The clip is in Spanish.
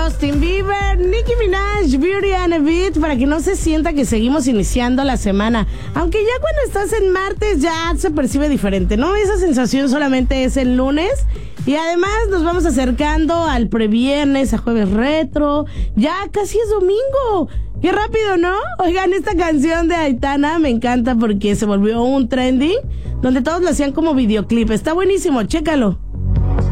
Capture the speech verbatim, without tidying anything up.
Justin Bieber, Nicki Minaj, Beauty and a Beat, para que no se sienta que seguimos iniciando la semana. Aunque ya cuando estás en martes ya se percibe diferente, ¿no? Esa sensación solamente es el lunes. Y además nos vamos acercando al previernes, a jueves retro. Ya casi es domingo. Qué rápido, ¿no? Oigan, esta canción de Aitana me encanta porque se volvió un trending donde todos lo hacían como videoclip. Está buenísimo, chécalo.